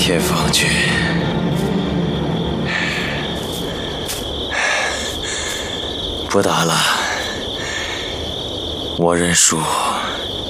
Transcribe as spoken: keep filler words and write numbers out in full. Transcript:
天放君，不打了，我认输。